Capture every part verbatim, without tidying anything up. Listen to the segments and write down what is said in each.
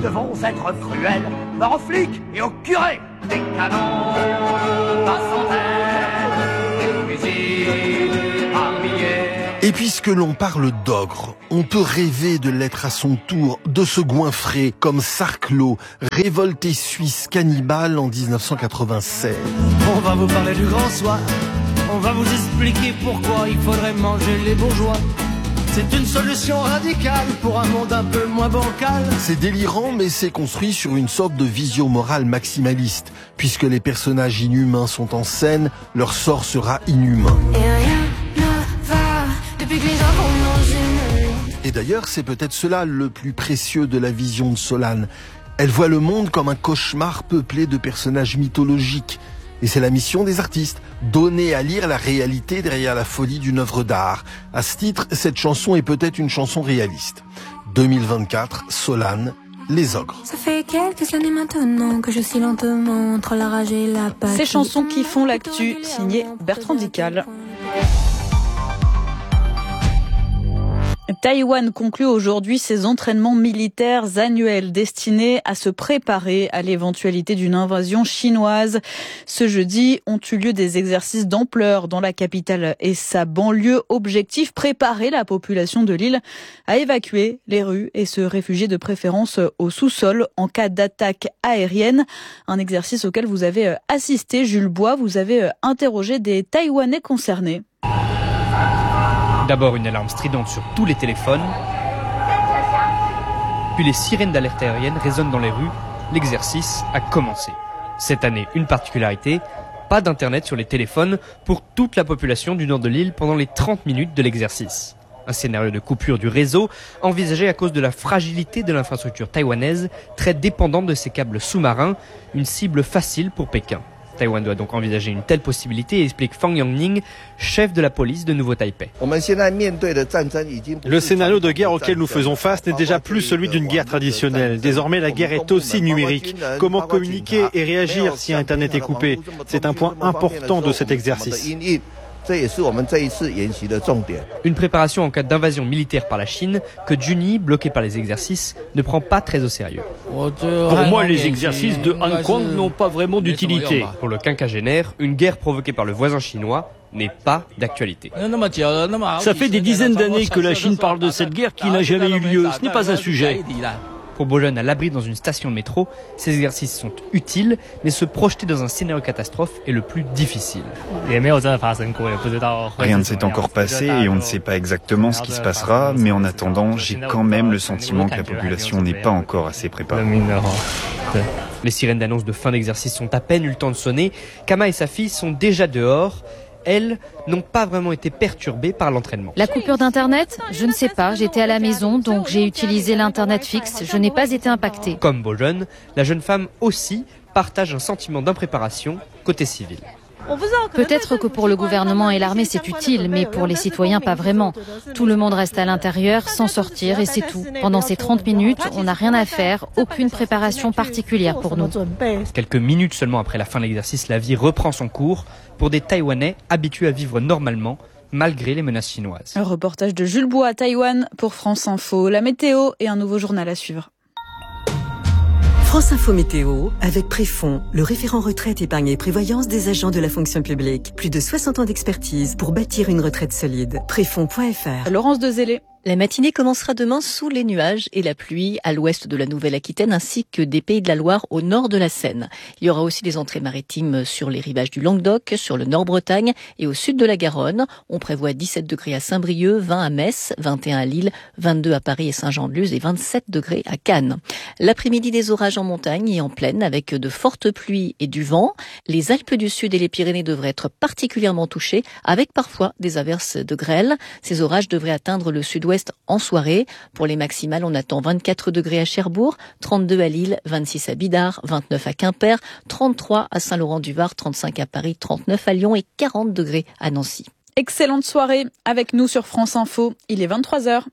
devons être cruels, mort aux flics et aux curés. Des canons par centaines, des fusils par milliers. Et puisque l'on parle d'ogre, on peut rêver de l'être à son tour, de se goinfrer comme Sarclot, révolté suisse cannibale en dix-neuf cent quatre-vingt-seize. On va vous parler du grand soir, on va vous expliquer pourquoi il faudrait manger les bourgeois. C'est une solution radicale pour un monde un peu moins bancal. C'est délirant, mais c'est construit sur une sorte de vision morale maximaliste. Puisque les personnages inhumains sont en scène, leur sort sera inhumain. Et rien ne va depuis que les gens vont manger. Et d'ailleurs, c'est peut-être cela le plus précieux de la vision de Solane. Elle voit le monde comme un cauchemar peuplé de personnages mythologiques. Et c'est la mission des artistes, donner à lire la réalité derrière la folie d'une œuvre d'art. À ce titre, cette chanson est peut-être une chanson réaliste. deux mille vingt-quatre, Solane, Les Ogres. Ça fait quelques années maintenant que je suis lentement entre la rage et la pâte. Ces chansons qui font l'actu, signé Bertrand Dical. Taïwan conclut aujourd'hui ses entraînements militaires annuels destinés à se préparer à l'éventualité d'une invasion chinoise. Ce jeudi ont eu lieu des exercices d'ampleur dans la capitale et sa banlieue. Objectif, préparer la population de l'île à évacuer les rues et se réfugier de préférence au sous-sol en cas d'attaque aérienne. Un exercice auquel vous avez assisté, Jules Bois. Vous avez interrogé des Taïwanais concernés. D'abord une alarme stridente sur tous les téléphones, puis les sirènes d'alerte aérienne résonnent dans les rues. L'exercice a commencé. Cette année, une particularité, pas d'internet sur les téléphones pour toute la population du nord de l'île pendant les trente minutes de l'exercice. Un scénario de coupure du réseau envisagé à cause de la fragilité de l'infrastructure taïwanaise, très dépendante de ses câbles sous-marins, une cible facile pour Pékin. Taïwan doit donc envisager une telle possibilité, explique Fang Yongning, chef de la police de Nouveau-Taipei. Le scénario de guerre auquel nous faisons face n'est déjà plus celui d'une guerre traditionnelle. Désormais, la guerre est aussi numérique. Comment communiquer et réagir si Internet est coupé? C'est un point important de cet exercice. Une préparation en cas d'invasion militaire par la Chine que Juni, bloqué par les exercices, ne prend pas très au sérieux. Pour moi, les exercices de Hong Kong n'ont pas vraiment d'utilité. Pour le quinquagénaire, une guerre provoquée par le voisin chinois n'est pas d'actualité. Ça fait des dizaines d'années que la Chine parle de cette guerre qui n'a jamais eu lieu. Ce n'est pas un sujet. Pour Bojan, à l'abri dans une station de métro, ces exercices sont utiles, mais se projeter dans un scénario catastrophe est le plus difficile. Rien ne s'est encore passé et on ne sait pas exactement ce qui se passera, mais en attendant, j'ai quand même le sentiment que la population n'est pas encore assez préparée. Les sirènes d'annonce de fin d'exercice sont à peine eu le temps de sonner. Kama et sa fille sont déjà dehors. Elles n'ont pas vraiment été perturbées par l'entraînement. La coupure d'Internet ? Je ne sais pas, j'étais à la maison, donc j'ai utilisé l'Internet fixe, je n'ai pas été impactée. Comme Bojan, la jeune femme aussi partage un sentiment d'impréparation côté civil. Peut-être que pour le gouvernement et l'armée c'est utile, mais pour les citoyens pas vraiment. Tout le monde reste à l'intérieur sans sortir et c'est tout. Pendant ces trente minutes, on n'a rien à faire, aucune préparation particulière pour nous. Quelques minutes seulement après la fin de l'exercice, la vie reprend son cours pour des Taïwanais habitués à vivre normalement malgré les menaces chinoises. Un reportage de Jules Bois à Taïwan pour France Info. La météo et un nouveau journal à suivre. France Info Météo, avec Préfond, le référent retraite, épargne et prévoyance des agents de la fonction publique. Plus de soixante ans d'expertise pour bâtir une retraite solide. Préfond point F R. Laurence Dezélé. La matinée commencera demain sous les nuages et la pluie à l'ouest de la Nouvelle-Aquitaine ainsi que des Pays de la Loire au nord de la Seine. Il y aura aussi des entrées maritimes sur les rivages du Languedoc, sur le Nord-Bretagne et au sud de la Garonne. On prévoit dix-sept degrés à Saint-Brieuc, vingt à Metz, vingt et un à Lille, vingt-deux à Paris et Saint-Jean-de-Luz et vingt-sept degrés à Cannes. L'après-midi, des orages en montagne et en plaine avec de fortes pluies et du vent. Les Alpes du Sud et les Pyrénées devraient être particulièrement touchées avec parfois des averses de grêle. Ces orages devraient atteindre le sud-ouest en soirée. Pour les maximales, on attend vingt-quatre degrés à Cherbourg, trente-deux à Lille, vingt-six à Bidart, vingt-neuf à Quimper, trente-trois à Saint-Laurent-du-Var, trente-cinq à Paris, trente-neuf à Lyon et quarante degrés à Nancy. Excellente soirée avec nous sur France Info. Il est vingt-trois heures.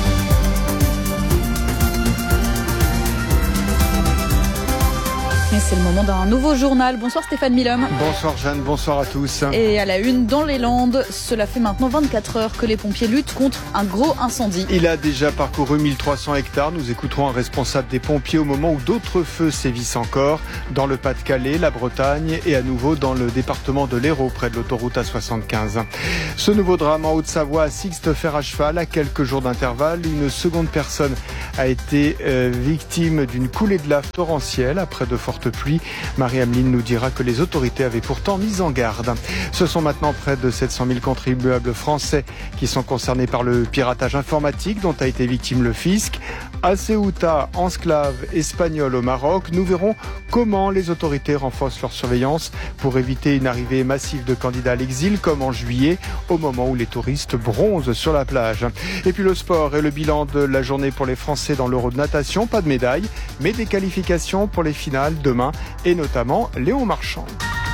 Et c'est c'est le moment d'un nouveau journal. Bonsoir Stéphane Milhomme. Bonsoir Jeanne, bonsoir à tous. Et à la une, dans les Landes, cela fait maintenant vingt-quatre heures que les pompiers luttent contre un gros incendie. Il a déjà parcouru mille trois cents hectares. Nous écouterons un responsable des pompiers au moment où d'autres feux sévissent encore. Dans le Pas-de-Calais, la Bretagne et à nouveau dans le département de l'Hérault, près de l'autoroute A soixante-quinze. Ce nouveau drame en Haute-Savoie à Sixte, fer à cheval, à quelques jours d'intervalle. Une seconde personne a été euh, victime d'une coulée de lave torrentielle après de fortes pluies. Marie-Ameline nous dira que les autorités avaient pourtant mis en garde. Ce sont maintenant près de sept cent mille contribuables français qui sont concernés par le piratage informatique dont a été victime le fisc. À Ceuta, enclave espagnole au Maroc, nous verrons comment les autorités renforcent leur surveillance pour éviter une arrivée massive de candidats à l'exil comme en juillet, au moment où les touristes bronzent sur la plage. Et puis le sport et le bilan de la journée pour les Français dans l'Euro de natation. Pas de médaille, mais des qualifications pour les finales demain et notamment Léon Marchand.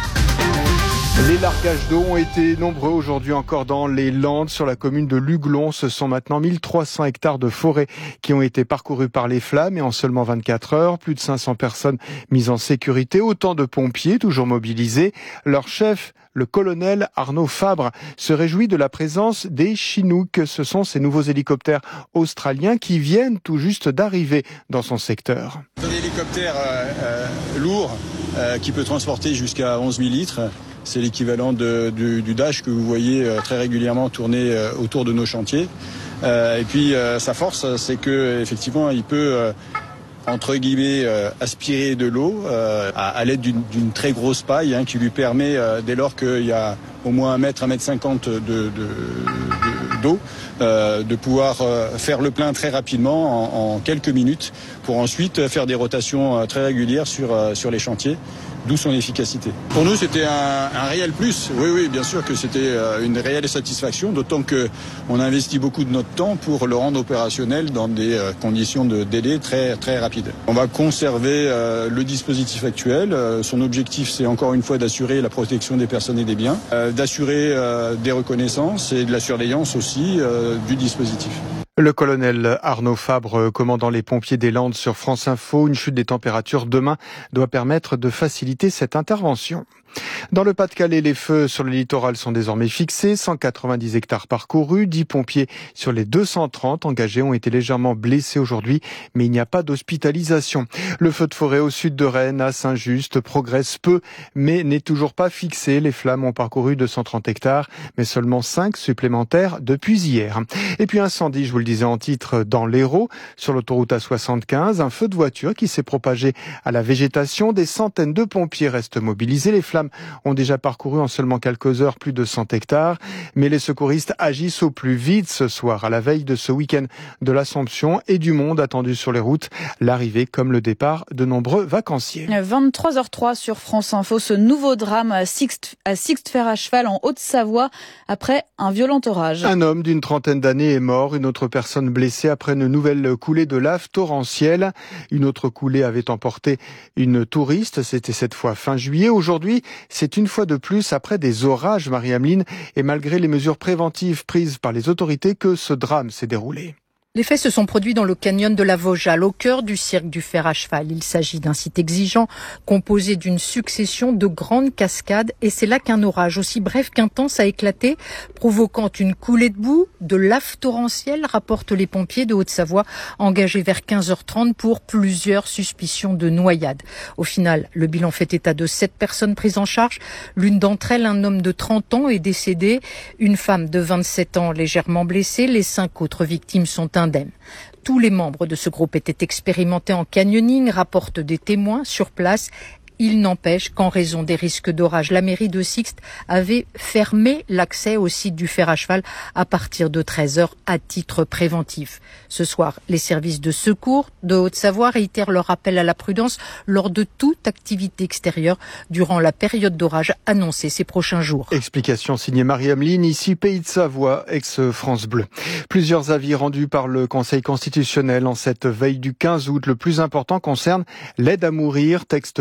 Les largages d'eau ont été nombreux aujourd'hui encore dans les Landes. Sur la commune de Luglon, ce sont maintenant mille trois cents hectares de forêt qui ont été parcourus par les flammes et en seulement vingt-quatre heures, plus de cinq cents personnes mises en sécurité, autant de pompiers toujours mobilisés. Leur chef, le colonel Arnaud Fabre, se réjouit de la présence des Chinooks. Ce sont ces nouveaux hélicoptères australiens qui viennent tout juste d'arriver dans son secteur. Un hélicoptère euh, euh, lourd euh, qui peut transporter jusqu'à onze mille litres. C'est l'équivalent de, du, du Dash que vous voyez euh, très régulièrement tourner euh, autour de nos chantiers. Euh, et puis euh, sa force, c'est que effectivement, il peut euh, entre guillemets euh, aspirer de l'eau euh, à, à l'aide d'une, d'une très grosse paille hein, qui lui permet, euh, dès lors qu'il y a au moins un mètre, un mètre cinquante de, de, de, d'eau, euh, de pouvoir euh, faire le plein très rapidement en, en quelques minutes pour ensuite faire des rotations euh, très régulières sur, euh, sur les chantiers. D'où son efficacité. Pour nous, c'était un, un réel plus. Oui, oui, bien sûr que c'était une réelle satisfaction, d'autant qu'on a investi beaucoup de notre temps pour le rendre opérationnel dans des conditions de délai très, très rapides. On va conserver euh, le dispositif actuel. Euh, son objectif, c'est encore une fois d'assurer la protection des personnes et des biens, euh, d'assurer euh, des reconnaissances et de la surveillance aussi euh, du dispositif. Le colonel Arnaud Fabre, commandant les pompiers des Landes sur France Info. Une chute des températures demain doit permettre de faciliter cette intervention. Dans le Pas-de-Calais, les feux sur le littoral sont désormais fixés. cent quatre-vingt-dix hectares parcourus. dix pompiers sur les deux cent trente engagés ont été légèrement blessés aujourd'hui, mais il n'y a pas d'hospitalisation. Le feu de forêt au sud de Rennes, à Saint-Just, progresse peu, mais n'est toujours pas fixé. Les flammes ont parcouru deux cent trente hectares, mais seulement cinq supplémentaires depuis hier. Et puis incendie, je vous le disais en titre, dans l'Hérault, sur l'autoroute A soixante-quinze. Un feu de voiture qui s'est propagé à la végétation. Des centaines de pompiers restent mobilisés. Les flammes ont déjà parcouru en seulement quelques heures plus de cent hectares, mais les secouristes agissent au plus vite ce soir, à la veille de ce week-end de l'Assomption et du monde attendu sur les routes, l'arrivée comme le départ de nombreux vacanciers. vingt-trois heures trois sur France Info, ce nouveau drame à Sixte, à Sixte fer à cheval en Haute-Savoie après un violent orage. Un homme d'une trentaine d'années est mort, une autre personne blessée après une nouvelle coulée de lave torrentielle. Une autre coulée avait emporté une touriste, c'était cette fois fin juillet. Aujourd'hui, c'est une fois de plus après des orages, Marie-Ameline, et malgré les mesures préventives prises par les autorités que ce drame s'est déroulé. Les faits se sont produits dans le canyon de la Vosjal, au cœur du cirque du fer à cheval. Il s'agit d'un site exigeant, composé d'une succession de grandes cascades, et c'est là qu'un orage aussi bref qu'intense a éclaté, provoquant une coulée de boue, de lave torrentielle, rapportent les pompiers de Haute-Savoie, engagés vers quinze heures trente pour plusieurs suspicions de noyade. Au final, le bilan fait état de sept personnes prises en charge. L'une d'entre elles, un homme de trente ans, est décédé. Une femme de vingt-sept ans légèrement blessée. Les cinq autres victimes sont indemnes. Tous les membres de ce groupe étaient expérimentés en canyoning, rapportent des témoins sur place. Il n'empêche qu'en raison des risques d'orage, la mairie de Sixte avait fermé l'accès au site du fer à cheval à partir de treize heures à titre préventif. Ce soir, les services de secours de Haute-Savoie réitèrent leur appel à la prudence lors de toute activité extérieure durant la période d'orage annoncée ces prochains jours. Explication signée Marie-Ameline, ici Pays de Savoie, ex-France Bleu. Plusieurs avis rendus par le Conseil constitutionnel en cette veille du quinze août. Le plus important concerne l'aide à mourir, texte validé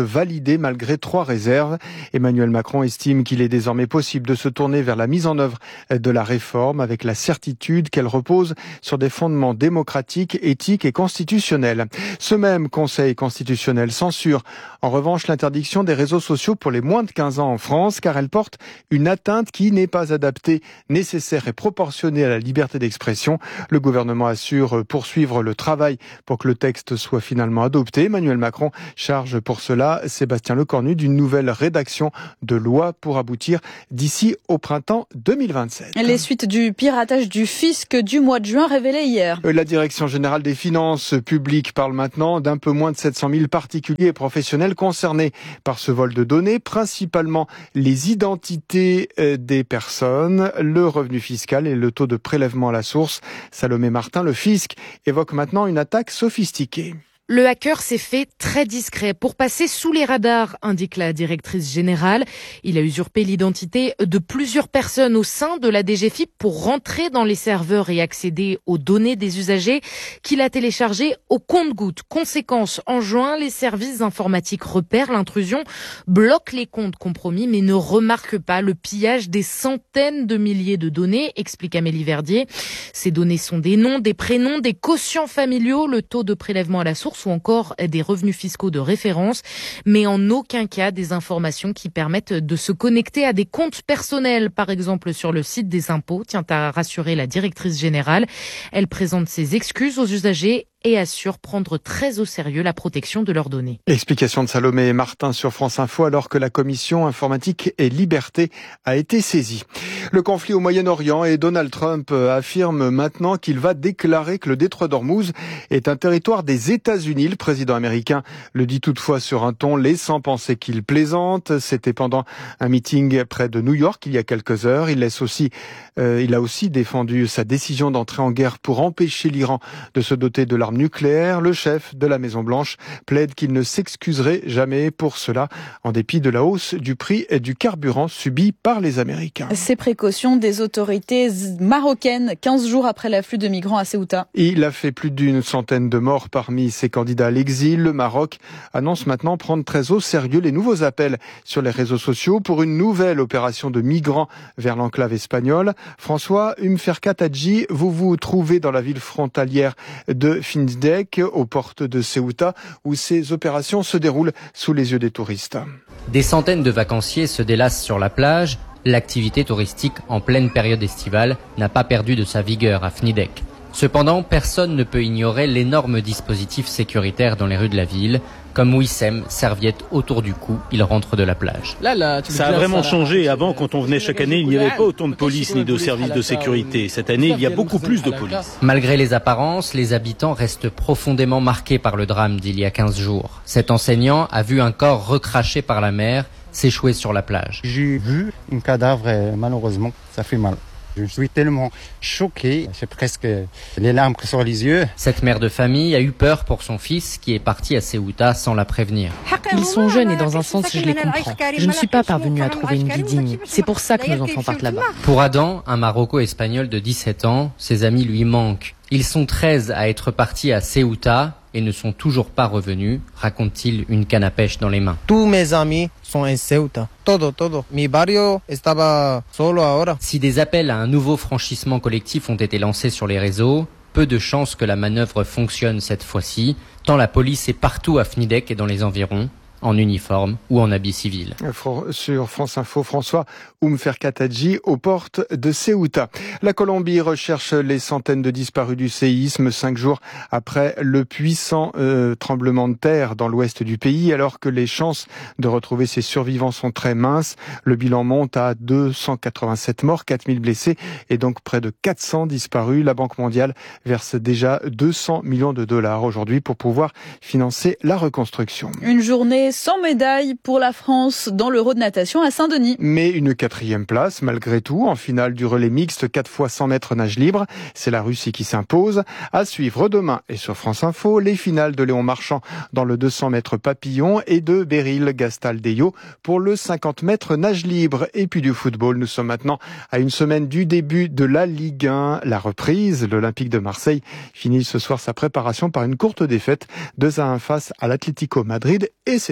décidé malgré trois réserves. Emmanuel Macron estime qu'il est désormais possible de se tourner vers la mise en œuvre de la réforme avec la certitude qu'elle repose sur des fondements démocratiques, éthiques et constitutionnels. Ce même Conseil constitutionnel censure en revanche l'interdiction des réseaux sociaux pour les moins de quinze ans en France car elle porte une atteinte qui n'est pas adaptée, nécessaire et proportionnée à la liberté d'expression. Le gouvernement assure poursuivre le travail pour que le texte soit finalement adopté. Emmanuel Macron charge pour cela Sébastien Lecornu d'une nouvelle rédaction de loi pour aboutir d'ici au printemps deux mille vingt-sept. Les suites du piratage du fisc du mois de juin révélées hier. La Direction générale des finances publiques parle maintenant d'un peu moins de sept cent mille particuliers et professionnels concernés par ce vol de données, principalement les identités des personnes, le revenu fiscal et le taux de prélèvement à la source. Salomé Martin, le fisc, évoque maintenant une attaque sophistiquée. Le hacker s'est fait très discret pour passer sous les radars, indique la directrice générale. Il a usurpé l'identité de plusieurs personnes au sein de la D G F I P pour rentrer dans les serveurs et accéder aux données des usagers qu'il a téléchargées au compte-gouttes. Conséquence, en juin, les services informatiques repèrent l'intrusion, bloquent les comptes compromis mais ne remarquent pas le pillage des centaines de milliers de données, explique Amélie Verdier. Ces données sont des noms, des prénoms, des quotients familiaux, le taux de prélèvement à la source ou encore des revenus fiscaux de référence, mais en aucun cas des informations qui permettent de se connecter à des comptes personnels, par exemple sur le site des impôts, tient à rassurer la directrice générale. Elle présente ses excuses aux usagers et assure prendre très au sérieux la protection de leurs données. Explication de Salomé Martin sur France Info alors que la commission informatique et liberté a été saisie. Le conflit au Moyen-Orient et Donald Trump affirme maintenant qu'il va déclarer que le détroit d'Ormuz est un territoire des États-Unis. Le président américain le dit toutefois sur un ton laissant penser qu'il plaisante. C'était pendant un meeting près de New York il y a quelques heures. Il laisse aussi, euh, il a aussi défendu sa décision d'entrer en guerre pour empêcher l'Iran de se doter de l'arme nucléaire. Le chef de la Maison-Blanche plaide qu'il ne s'excuserait jamais pour cela, en dépit de la hausse du prix et du carburant subi par les Américains. Ces précautions des autorités marocaines, quinze jours après l'afflux de migrants à Ceuta. Il a fait plus d'une centaine de morts parmi ses candidats à l'exil. Le Maroc annonce maintenant prendre très au sérieux les nouveaux appels sur les réseaux sociaux pour une nouvelle opération de migrants vers l'enclave espagnole. François Umferkat Hadji, vous vous trouvez dans la ville frontalière de Findek, aux portes de Ceuta, où ces opérations se déroulent sous les yeux des touristes. Des centaines de vacanciers se délassent sur la plage. L'activité touristique en pleine période estivale n'a pas perdu de sa vigueur à Fnidek. Cependant, personne ne peut ignorer l'énorme dispositif sécuritaire dans les rues de la ville. Comme Wissem, serviette autour du cou, il rentre de la plage. Ça a vraiment changé. Avant, quand on venait chaque année, il n'y avait pas autant de police ni de services de sécurité. Cette année, il y a beaucoup plus de police. Malgré les apparences, les habitants restent profondément marqués par le drame d'il y a quinze jours. Cet enseignant a vu un corps recraché par la mer s'échouer sur la plage. J'ai vu un cadavre et malheureusement, ça fait mal. Je suis tellement choqué, j'ai presque les larmes qui sortent les yeux. Cette mère de famille a eu peur pour son fils qui est parti à Ceuta sans la prévenir. Ils sont jeunes et dans un sens, je les comprends. Je ne suis pas parvenue à trouver une vie digne. C'est pour ça que nos enfants partent là-bas. Pour Adam, un Maroco-espagnol de dix-sept ans, ses amis lui manquent. Ils sont treize à être partis à Ceuta et ne sont toujours pas revenus, raconte-t-il une canne à pêche dans les mains. Tous mes amis sont en Ceuta. Todo, todo. Mi barrio estaba solo ahora. Si des appels à un nouveau franchissement collectif ont été lancés sur les réseaux, peu de chances que la manœuvre fonctionne cette fois-ci, tant la police est partout à Fnidek et dans les environs, en uniforme ou en habit civil. Sur France Info, François Umferkat Hadji aux portes de Ceuta. La Colombie recherche les centaines de disparus du séisme cinq jours après le puissant euh, tremblement de terre dans l'ouest du pays, alors que les chances de retrouver ces survivants sont très minces. Le bilan monte à deux cent quatre-vingt-sept morts, quatre mille blessés et donc près de quatre cents disparus. La Banque mondiale verse déjà deux cents millions de dollars aujourd'hui pour pouvoir financer la reconstruction. Une journée sans médaille pour la France dans l'Euro de natation à Saint-Denis. Mais une quatrième place malgré tout en finale du relais mixte quatre fois cent mètres nage libre. C'est la Russie qui s'impose. À suivre demain et sur France Info, les finales de Léon Marchand dans le deux cents mètres papillon et de Beryl Gastaldeyo pour le cinquante mètres nage libre. Et puis du football, nous sommes maintenant à une semaine du début de la Ligue un. La reprise, l'Olympique de Marseille finit ce soir sa préparation par une courte défaite deux à un face à l'Atlético Madrid et c'est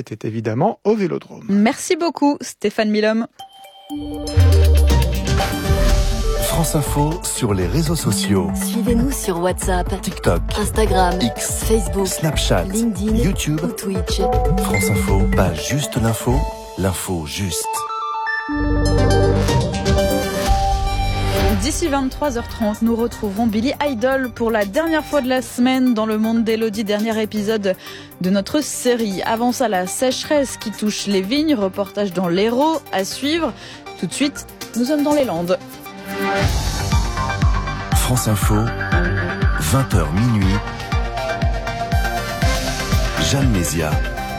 était évidemment au Vélodrome. Merci beaucoup Stéphane Milhomme. France Info sur les réseaux sociaux. Suivez-nous sur WhatsApp, TikTok, Instagram, X, Facebook, Snapchat, LinkedIn, YouTube ou Twitch. France Info, pas juste l'info, l'info juste. D'ici vingt-trois heures trente, nous retrouverons Billy Idol pour la dernière fois de la semaine dans le monde d'Élodie, dernier épisode de notre série. Avant ça, la sécheresse qui touche les vignes, reportage dans l'Hérault à suivre. Tout de suite, nous sommes dans les Landes. France Info, vingt heures minuit. Jeanne Mézia.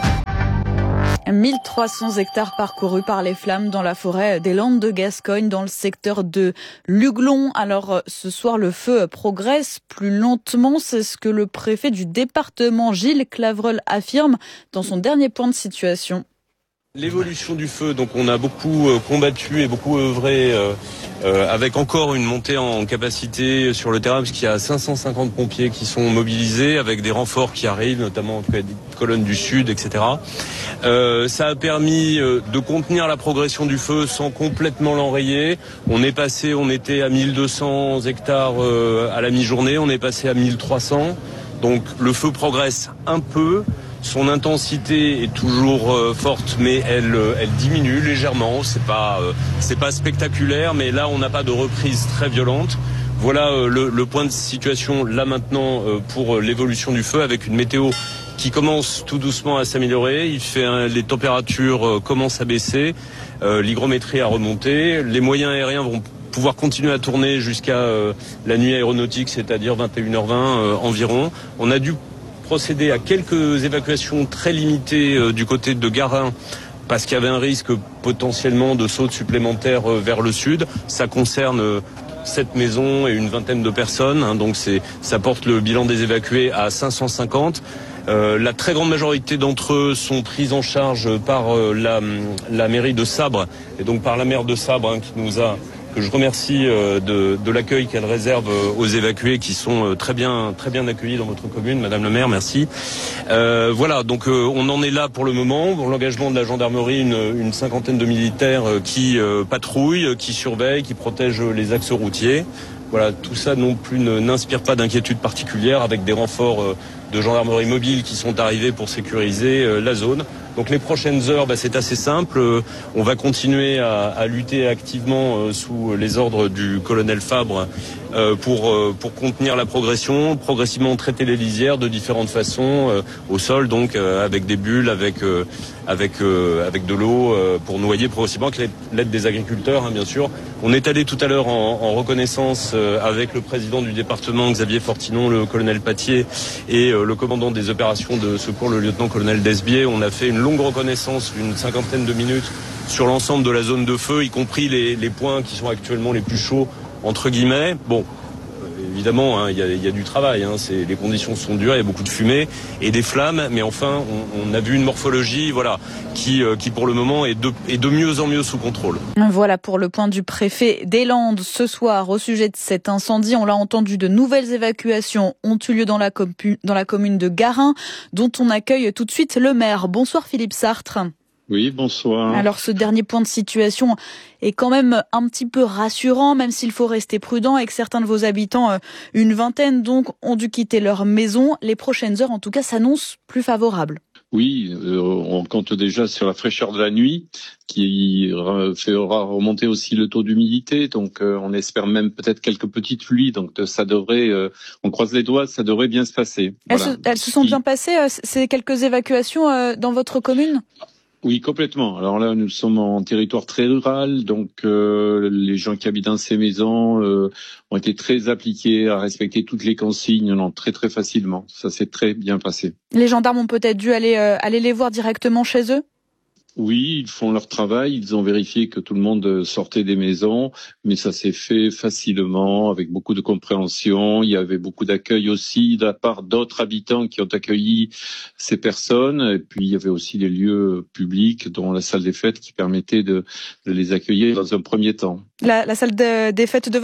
mille trois cents hectares parcourus par les flammes dans la forêt des Landes de Gascogne, dans le secteur de Luglon. Alors ce soir, le feu progresse plus lentement. C'est ce que le préfet du département, Gilles Clavreul, affirme dans son dernier point de situation. L'évolution du feu, donc on a beaucoup euh, combattu et beaucoup œuvré euh, euh, avec encore une montée en capacité sur le terrain, puisqu'il y a cinq cent cinquante pompiers qui sont mobilisés avec des renforts qui arrivent, notamment en tout cas des colonnes du sud, et cetera. Euh, ça a permis euh, de contenir la progression du feu sans complètement l'enrayer. On est passé, on était à mille deux cents hectares euh, à la mi-journée, on est passé à mille trois cents. Donc le feu progresse un peu. Son intensité est toujours euh, forte, mais elle, euh, elle diminue légèrement. C'est pas, euh, c'est pas spectaculaire, mais là on n'a pas de reprise très violente. Voilà euh, le, le point de situation là maintenant euh, pour euh, l'évolution du feu, avec une météo qui commence tout doucement à s'améliorer. Il fait hein, les températures euh, commencent à baisser, euh, l'hygrométrie a remonté, les moyens aériens vont pouvoir continuer à tourner jusqu'à euh, la nuit aéronautique, c'est-à-dire vingt et une heures vingt euh, environ. On a dû procéder à quelques évacuations très limitées euh, du côté de Garin, parce qu'il y avait un risque potentiellement de saute supplémentaire euh, vers le sud. Ça concerne euh, sept maisons et une vingtaine de personnes, hein, donc c'est, ça porte le bilan des évacués à cinq cent cinquante. Euh, la très grande majorité d'entre eux sont pris en charge par euh, la, la mairie de Sabre, et donc par la maire de Sabre, hein, qui nous a... que je remercie euh, de, de l'accueil qu'elle réserve euh, aux évacués, qui sont euh, très bien très bien accueillis dans votre commune, Madame le maire, merci. Euh, voilà, donc euh, on en est là pour le moment. Pour l'engagement de la gendarmerie, une, une cinquantaine de militaires euh, qui euh, patrouillent, qui surveillent, qui protègent les axes routiers. Voilà, tout ça non plus ne, n'inspire pas d'inquiétude particulière, avec des renforts euh, de gendarmerie mobile qui sont arrivés pour sécuriser euh, la zone. Donc les prochaines heures, bah, c'est assez simple. Euh, on va continuer à, à lutter activement euh, sous les ordres du colonel Fabre euh, pour, euh, pour contenir la progression, progressivement traiter les lisières de différentes façons, euh, au sol, donc euh, avec des bulles, avec, euh, avec, euh, avec de l'eau, euh, pour noyer progressivement, avec l'aide des agriculteurs, hein, bien sûr. On est allé tout à l'heure en, en reconnaissance euh, avec le président du département, Xavier Fortinon, le colonel Patier, et euh, le commandant des opérations de secours, le lieutenant-colonel Desbier. On a fait une longue reconnaissance d'une cinquantaine de minutes sur l'ensemble de la zone de feu, y compris les, les points qui sont actuellement les plus chauds, entre guillemets. Bon, euh, évidemment, il hein, y, y a du travail, hein, c'est, les conditions sont dures, il y a beaucoup de fumée et des flammes, mais enfin, on, on a vu une morphologie voilà, qui, euh, qui pour le moment est de, est de mieux en mieux sous contrôle. Voilà pour le point du préfet des Landes ce soir au sujet de cet incendie. On l'a entendu, de nouvelles évacuations ont eu lieu dans la, compu- dans la commune de Garin, dont on accueille tout de suite le maire. Bonsoir Philippe Sartre. Oui, bonsoir. Alors ce dernier point de situation est quand même un petit peu rassurant, même s'il faut rester prudent, et que certains de vos habitants, une vingtaine donc, ont dû quitter leur maison. Les prochaines heures en tout cas s'annoncent plus favorables. Oui, euh, on compte déjà sur la fraîcheur de la nuit qui fera remonter aussi le taux d'humidité, donc euh, on espère même peut-être quelques petites pluies, donc ça devrait, euh, on croise les doigts, ça devrait bien se passer. Elles, voilà. se, elles se sont bien passées, euh, ces quelques évacuations euh, dans votre commune ? Oui, complètement. Alors là, nous sommes en territoire très rural, donc euh, les gens qui habitent dans ces maisons euh, ont été très appliqués à respecter toutes les consignes, non, très très facilement. Ça s'est très bien passé. Les gendarmes ont peut-être dû aller euh, aller les voir directement chez eux ? Oui, ils font leur travail, ils ont vérifié que tout le monde sortait des maisons, mais ça s'est fait facilement, avec beaucoup de compréhension. Il y avait beaucoup d'accueil aussi de la part d'autres habitants qui ont accueilli ces personnes. Et puis, il y avait aussi des lieux publics, dont la salle des fêtes, qui permettait de, de les accueillir dans un premier temps. La, la salle de, des fêtes de votre commune ?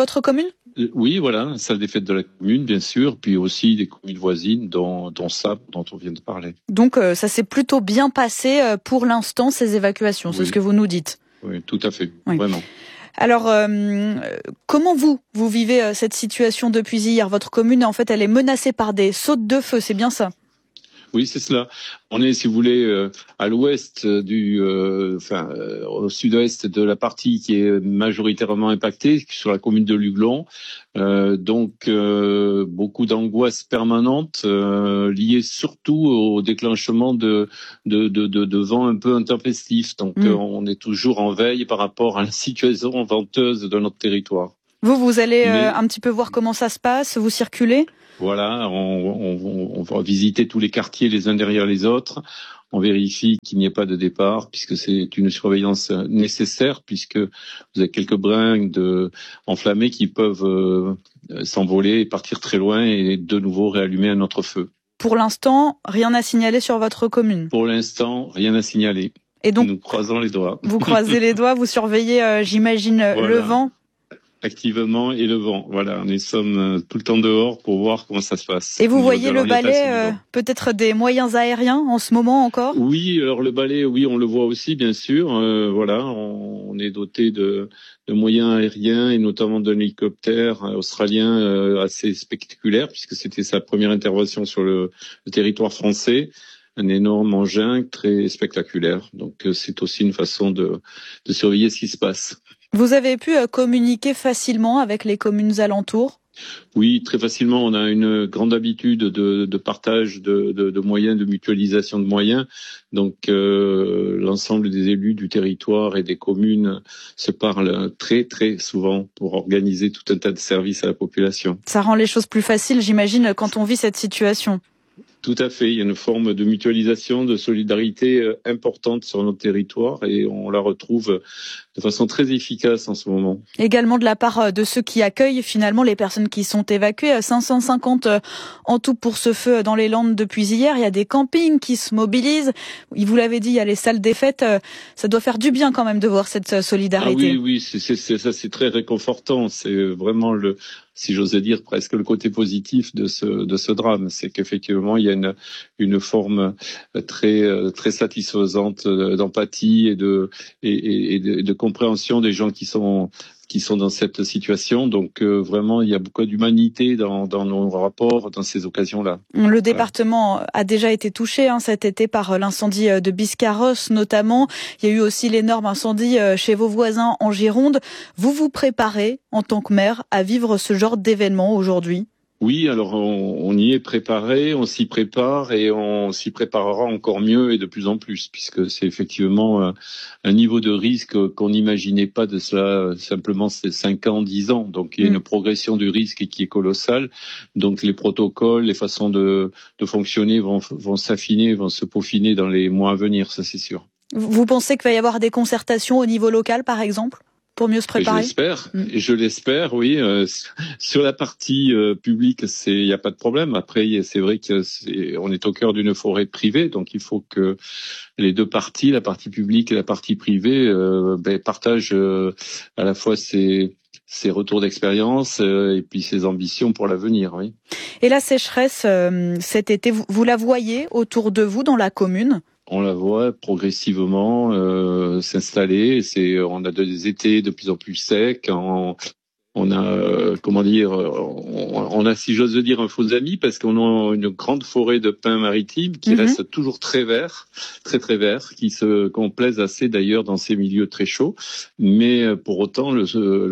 Oui, voilà, salle des fêtes de la commune, bien sûr, puis aussi des communes voisines, dont, dont ça, dont on vient de parler. Donc euh, ça s'est plutôt bien passé euh, pour l'instant, ces évacuations, oui. C'est ce que vous nous dites. Oui, tout à fait, oui. Vraiment. Alors, euh, comment vous, vous vivez euh, cette situation depuis hier? Votre commune, en fait, elle est menacée par des sautes de feu, c'est bien ça? Oui, c'est cela. On est, si vous voulez, euh, à l'ouest du, euh, enfin, euh, au sud-ouest de la partie qui est majoritairement impactée, sur la commune de Luglon. Euh, donc, euh, beaucoup d'angoisse permanente euh, liée surtout au déclenchement de de, de, de, de vents un peu intempestifs. Donc, mmh. euh, on est toujours en veille par rapport à la situation venteuse de notre territoire. Vous, vous allez Mais... euh, un petit peu voir comment ça se passe, vous circulez? Voilà, on, on, on va visiter tous les quartiers les uns derrière les autres. On vérifie qu'il n'y ait pas de départ, puisque c'est une surveillance nécessaire, puisque vous avez quelques brins de enflammés qui peuvent euh, s'envoler et partir très loin et de nouveau réallumer un autre feu. Pour l'instant, rien à signaler sur votre commune? Pour l'instant, rien à signaler. Et donc, nous croisons les doigts. Vous croisez les doigts, vous surveillez, euh, j'imagine, voilà. Le vent? Activement et le vent. Voilà, nous sommes tout le temps dehors pour voir comment ça se passe. Et vous voyez le balai, euh, peut-être des moyens aériens en ce moment encore? Oui, alors le balai, oui, on le voit aussi, bien sûr. Euh, voilà, on, on est doté de, de moyens aériens et notamment d'un hélicoptère australien euh, assez spectaculaire, puisque c'était sa première intervention sur le, le territoire français. Un énorme engin très spectaculaire. Donc euh, c'est aussi une façon de, de surveiller ce qui se passe. Vous avez pu communiquer facilement avec les communes alentours? Oui, très facilement. On a une grande habitude de, de partage de, de, de moyens, de mutualisation de moyens. Donc, euh, l'ensemble des élus du territoire et des communes se parlent très, très souvent pour organiser tout un tas de services à la population. Ça rend les choses plus faciles, j'imagine, quand on vit cette situation. Tout à fait. Il y a une forme de mutualisation, de solidarité importante sur notre territoire et on la retrouve de façon très efficace en ce moment. Également de la part de ceux qui accueillent finalement les personnes qui sont évacuées. cinq cent cinquante en tout pour ce feu dans les Landes depuis hier. Il y a des campings qui se mobilisent. Vous l'avez dit, il y a les salles des fêtes. Ça doit faire du bien quand même de voir cette solidarité. Ah oui, oui, c'est, c'est, c'est, ça c'est très réconfortant. C'est vraiment le... si j'osais dire presque le côté positif de ce de ce drame, c'est qu'effectivement il y a une une forme très très satisfaisante d'empathie et de et, et de, de compréhension des gens qui sont qui sont dans cette situation. Donc euh, vraiment, il y a beaucoup d'humanité dans, dans nos rapports, dans ces occasions-là. Le département voilà. a déjà été touché hein, cet été par l'incendie de Biscarrosse notamment. Il y a eu aussi l'énorme incendie chez vos voisins en Gironde. Vous vous préparez en tant que maire à vivre ce genre d'événement aujourd'hui ? Oui, alors on, on y est préparé, on s'y prépare et on s'y préparera encore mieux et de plus en plus, puisque c'est effectivement un, un niveau de risque qu'on n'imaginait pas de cela simplement ces cinq ans, dix ans. Donc il y a une progression du risque qui est colossale. Donc les protocoles, les façons de, de fonctionner vont, vont s'affiner, vont se peaufiner dans les mois à venir, ça c'est sûr. Vous pensez qu'il va y avoir des concertations au niveau local, par exemple ? Pour mieux se préparer. Je l'espère, mmh. je l'espère, oui. Euh, sur la partie euh, publique, c'est il y a pas de problème. Après, c'est vrai que c'est, on est au cœur d'une forêt privée, donc il faut que les deux parties, la partie publique et la partie privée, euh, ben, partagent euh, à la fois ces ses retours d'expérience euh, et puis ses ambitions pour l'avenir, oui. Et la sécheresse euh, cet été, vous, vous la voyez autour de vous dans la commune ? On la voit progressivement euh, s'installer. C'est, on a des étés de plus en plus secs. En, on a, euh, comment dire, on, on a, si j'ose dire, un faux ami parce qu'on a une grande forêt de pins maritimes qui mm-hmm. reste toujours très vert, très très vert, qui se complaise assez d'ailleurs dans ces milieux très chauds. Mais pour autant, le,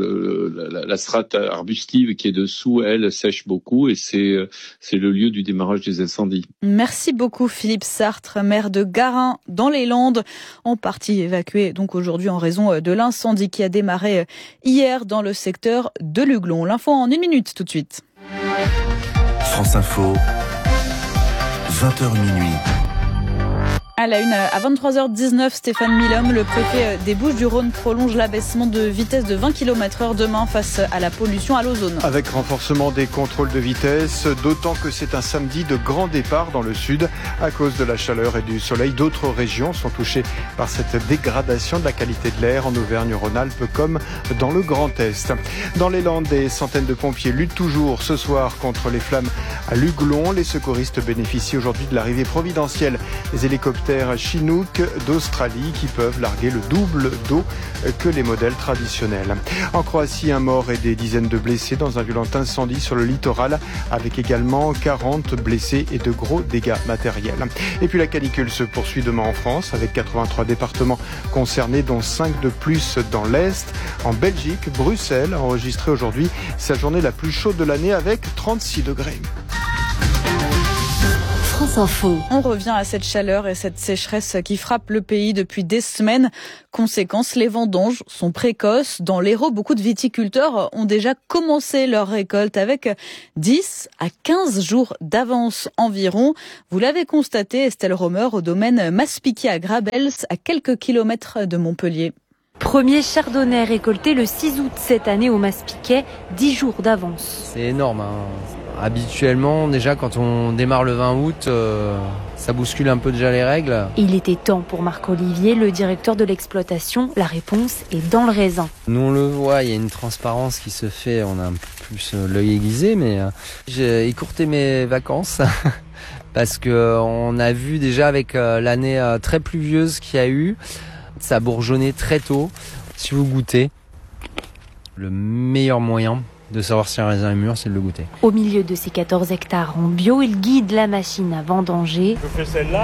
le, la, la strate arbustive qui est dessous, elle, sèche beaucoup et c'est, c'est le lieu du démarrage des incendies. Merci beaucoup Philippe Sartre, maire de Garin dans les Landes, en partie évacué donc aujourd'hui en raison de l'incendie qui a démarré hier dans le secteur de Luglon. L'info en une minute tout de suite. France Info, vingt heures minuit. À la une, à vingt-trois heures dix-neuf, Stéphane Milhomme, le préfet des Bouches-du-Rhône, prolonge l'abaissement de vitesse de vingt kilomètres heure demain face à la pollution à l'ozone. Avec renforcement des contrôles de vitesse, d'autant que c'est un samedi de grand départ dans le sud. À cause de la chaleur et du soleil, d'autres régions sont touchées par cette dégradation de la qualité de l'air en Auvergne-Rhône-Alpes comme dans le Grand Est. Dans les Landes, des centaines de pompiers luttent toujours ce soir contre les flammes à Luglon. Les secouristes bénéficient aujourd'hui de l'arrivée providentielle des hélicoptères Chinook d'Australie qui peuvent larguer le double d'eau que les modèles traditionnels. En Croatie, un mort et des dizaines de blessés dans un violent incendie sur le littoral avec également quarante blessés et de gros dégâts matériels. Et puis la canicule se poursuit demain en France avec quatre-vingt-trois départements concernés dont cinq de plus dans l'Est. En Belgique, Bruxelles a enregistré aujourd'hui sa journée la plus chaude de l'année avec trente-six degrés. France Info. On revient à cette chaleur et cette sécheresse qui frappe le pays depuis des semaines. Conséquence, les vendanges sont précoces. Dans l'Hérault, beaucoup de viticulteurs ont déjà commencé leur récolte avec dix à quinze jours d'avance environ. Vous l'avez constaté, Estelle Romer, au domaine Maspiquier à Grabels, à quelques kilomètres de Montpellier. Premier chardonnay récolté le six août cette année au Maspiquet, dix jours d'avance. C'est énorme. Hein. Habituellement, déjà quand on démarre le vingt août, euh, ça bouscule un peu déjà les règles. Il était temps pour Marc Olivier, le directeur de l'exploitation. La réponse est dans le raisin. Nous on le voit, il y a une transparence qui se fait, on a un peu plus l'œil aiguisé, mais euh, j'ai écourté mes vacances. Parce qu'on a vu déjà avec euh, l'année euh, très pluvieuse qu'il y a eu, ça a bourgeonné très tôt. Si vous goûtez, le meilleur moyen de savoir si un raisin est mûr, c'est de le goûter. Au milieu de ces quatorze hectares en bio, il guide la machine à vendanger. Je fais celle-là.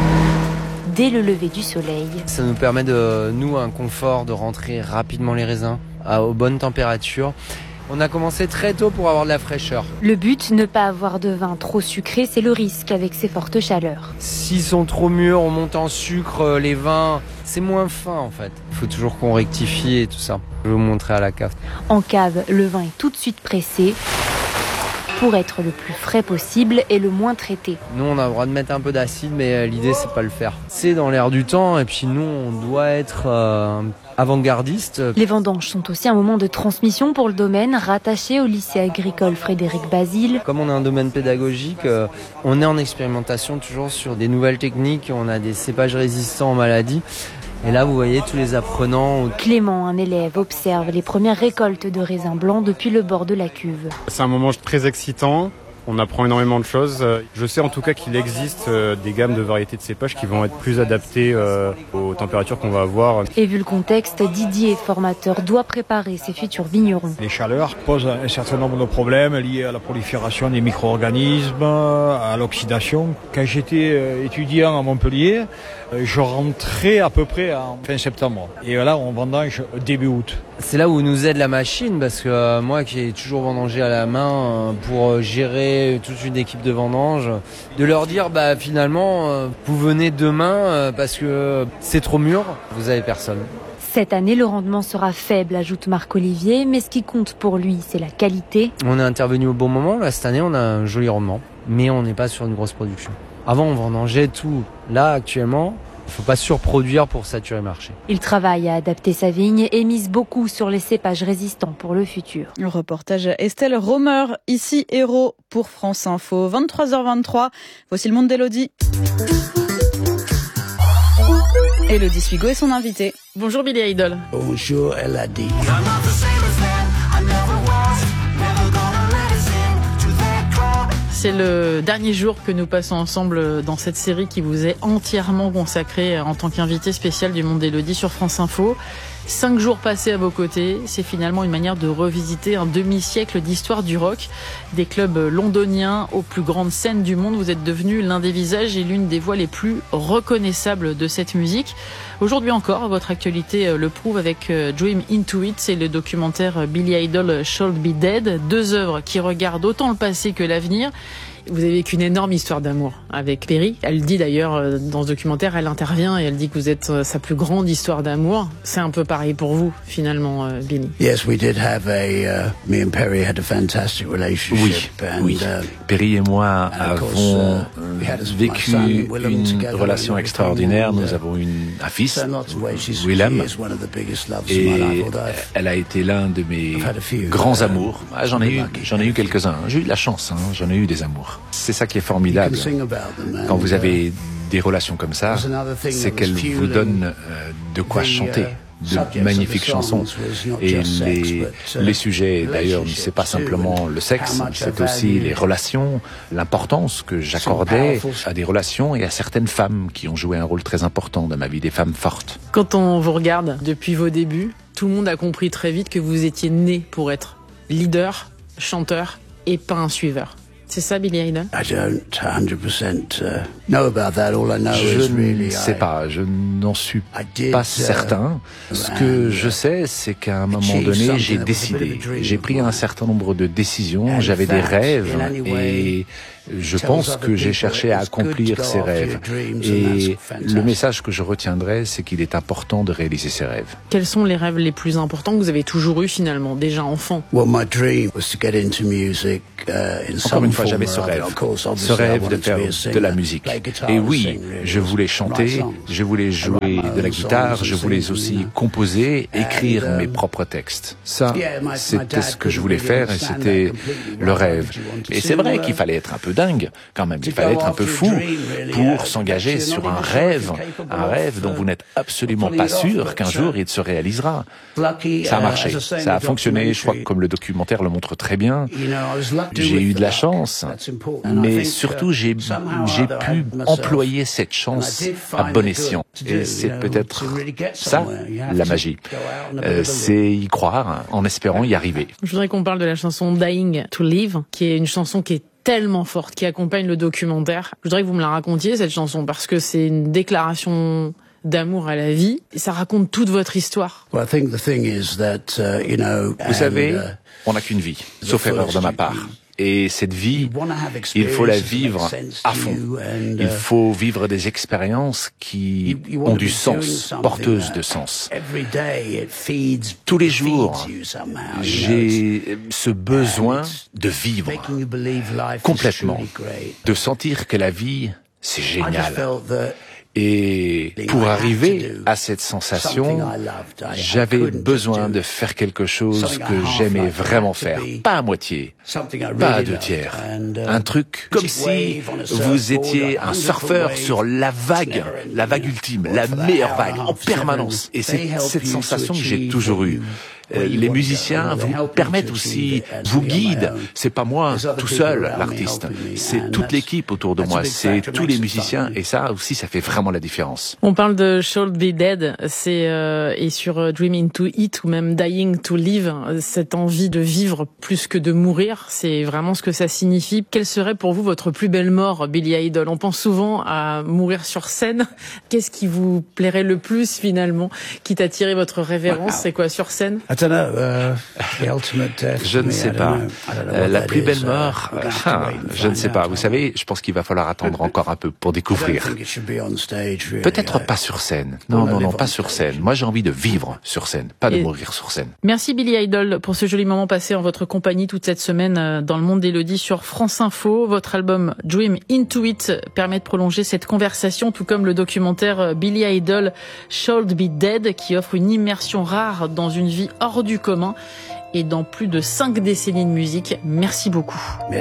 Dès le lever du soleil. Ça nous permet de, nous, un confort de rentrer rapidement les raisins à, aux bonnes températures. On a commencé très tôt pour avoir de la fraîcheur. Le but, ne pas avoir de vin trop sucré, c'est le risque avec ces fortes chaleurs. S'ils sont trop mûrs, on monte en sucre, les vins, c'est moins fin en fait. Il faut toujours qu'on rectifie et tout ça. Je vais vous montrer à la cave. En cave, le vin est tout de suite pressé pour être le plus frais possible et le moins traité. Nous, on a le droit de mettre un peu d'acide, mais l'idée, c'est pas le faire. C'est dans l'air du temps, et puis nous, on doit être euh, avant-gardiste. Les vendanges sont aussi un moment de transmission pour le domaine, rattaché au lycée agricole Frédéric Basile. Comme on a un domaine pédagogique, euh, on est en expérimentation toujours sur des nouvelles techniques, on a des cépages résistants aux maladies. Et là, vous voyez tous les apprenants. Clément, un élève, observe les premières récoltes de raisins blancs depuis le bord de la cuve. C'est un moment très excitant. On apprend énormément de choses. Je sais en tout cas qu'il existe des gammes de variétés de cépages qui vont être plus adaptées aux températures qu'on va avoir. Et vu le contexte, Didier, formateur, doit préparer ses futurs vignerons. Les chaleurs posent un certain nombre de problèmes liés à la prolifération des micro-organismes, à l'oxydation. Quand j'étais étudiant à Montpellier, je rentrais à peu près en fin septembre. Et là, on vendange début août. C'est là où nous aide la machine, parce que euh, moi qui ai toujours vendangé à la main euh, pour gérer toute une équipe de vendange, de leur dire bah finalement euh, vous venez demain euh, parce que euh, c'est trop mûr, vous avez personne. Cette année, le rendement sera faible, ajoute Marc Olivier, mais ce qui compte pour lui, c'est la qualité. On est intervenu au bon moment, là cette année on a un joli rendement, mais on n'est pas sur une grosse production. Avant on vendangeait tout, là actuellement il ne faut pas surproduire pour saturer le marché. Il travaille à adapter sa vigne et mise beaucoup sur les cépages résistants pour le futur. Le reportage Estelle Romer, ici Hérault pour France Info. vingt-trois heures vingt-trois, voici le monde d'Élodie. Élodie Suigo est son invitée. Bonjour Billy Idol. Bonjour Elodie. C'est le dernier jour que nous passons ensemble dans cette série qui vous est entièrement consacrée en tant qu'invité spécial du Monde d'Élodie sur France Info. Cinq jours passés à vos côtés, c'est finalement une manière de revisiter un demi-siècle d'histoire du rock. Des clubs londoniens aux plus grandes scènes du monde, vous êtes devenu l'un des visages et l'une des voix les plus reconnaissables de cette musique. Aujourd'hui encore, votre actualité le prouve avec Dream Into It, c'est le documentaire Billy Idol Should Be Dead, deux œuvres qui regardent autant le passé que l'avenir. Vous avez vécu une énorme histoire d'amour avec Perry. Elle dit d'ailleurs dans ce documentaire, elle intervient et elle dit que vous êtes sa plus grande histoire d'amour. C'est un peu pareil pour vous, finalement, Billy. Yes, we did have a. Uh, me and Perry had a fantastic relationship. Oui, and, oui. Uh, Perry et moi avons vécu une relation extraordinaire. Nous avons une, un fils, Willem, et elle a été l'un de mes grands amours. Ah, j'en ai eu, j'en ai eu quelques-uns. J'ai eu de la chance, hein. J'en ai eu des amours. C'est ça qui est formidable. Quand vous avez des relations comme ça, c'est qu'elles vous donnent euh, de quoi chanter. De magnifiques chansons. Et les, les sujets, d'ailleurs, c'est pas simplement le sexe, c'est aussi les relations, l'importance que j'accordais à des relations et à certaines femmes qui ont joué un rôle très important dans ma vie, des femmes fortes. Quand on vous regarde depuis vos débuts, tout le monde a compris très vite que vous étiez né pour être leader, chanteur et pas un suiveur. C'est ça, Billy Idol? Je ne sais pas, je n'en suis pas certain. Ce que je sais, c'est qu'à un moment donné, j'ai décidé. J'ai pris un certain nombre de décisions, j'avais des rêves et je pense que j'ai cherché à accomplir ces rêves. Et le message que je retiendrai, c'est qu'il est important de réaliser ses rêves. Quels sont les rêves les plus importants que vous avez toujours eus finalement, déjà enfant? Encore une fois, j'avais ce rêve, ce rêve de faire de la musique. Et oui, je voulais chanter, je voulais jouer de la guitare, je voulais aussi composer, écrire mes propres textes. Ça, c'était ce que je voulais faire et c'était le rêve. Et c'est vrai qu'il fallait être un peu dingue quand même, il fallait être un peu fou pour s'engager sur un rêve, un rêve dont vous n'êtes absolument pas sûr qu'un jour il se réalisera. Ça a marché, ça a fonctionné, je crois que comme le documentaire le montre très bien, j'ai eu de la chance, mais surtout j'ai j'ai pu employer cette chance à bon escient. Et c'est peut-être ça, la magie. Euh, c'est y croire en espérant y arriver. Je voudrais qu'on parle de la chanson Dying to Live, qui est une chanson qui est tellement forte, qui accompagne le documentaire. Je voudrais que vous me la racontiez, cette chanson, parce que c'est une déclaration d'amour à la vie. Et ça raconte toute votre histoire. Vous savez, on n'a qu'une vie, sauf erreur de ma part. Et cette vie, il faut la vivre à fond. Il faut vivre des expériences qui ont du sens, porteuses de sens. Tous les jours, j'ai ce besoin de vivre complètement, de sentir que la vie, c'est génial. Et pour arriver à cette sensation, j'avais besoin de faire quelque chose que j'aimais vraiment faire. Pas à moitié, pas à deux tiers. Un truc comme si vous étiez un surfeur sur la vague, la vague ultime, la meilleure vague, en permanence. Et c'est cette sensation que j'ai toujours eue. Les musiciens vous permettent aussi, vous guident. C'est pas moi tout seul, l'artiste. C'est toute l'équipe autour de moi. C'est tous les musiciens. Et ça aussi, ça fait vraiment la différence. On parle de Should Be Dead. C'est, euh, et sur Dreaming to Eat ou même Dying to Live, cette envie de vivre plus que de mourir. C'est vraiment ce que ça signifie. Quelle serait pour vous votre plus belle mort, Billy Idol? On pense souvent à mourir sur scène. Qu'est-ce qui vous plairait le plus finalement, qui t'a tiré votre révérence? C'est quoi sur scène? Je ne sais pas. Euh, la plus belle mort, ah, je ne sais pas. Vous savez, je pense qu'il va falloir attendre encore un peu pour découvrir. Peut-être pas sur scène. Non, non, non, pas sur scène. Moi, j'ai envie de vivre sur scène, pas de mourir sur scène. Merci Billy Idol pour ce joli moment passé en votre compagnie toute cette semaine dans le monde d'Élodie sur France Info. Votre album Dream Into It permet de prolonger cette conversation, tout comme le documentaire Billy Idol Should Be Dead, qui offre une immersion rare dans une vie hors du commun et dans plus de cinq décennies de musique. Merci beaucoup. Merci.